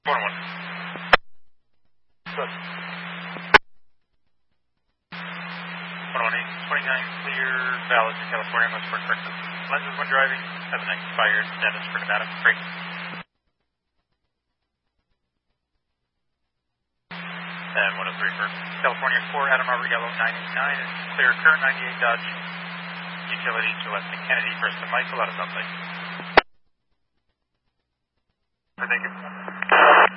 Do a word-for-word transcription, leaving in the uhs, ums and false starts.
one one. Good. one one eight, twenty-nine clear, valid to California, Westport, Texas. Lenses when driving, seven expired, status for Nevada. Great. And one oh three for California, four, Adam Arbor Yellow, nine eight nine, is clear, current ninety-eight Dodge, utility to Weston Kennedy, first to Michael, out of South Lake. Thank you.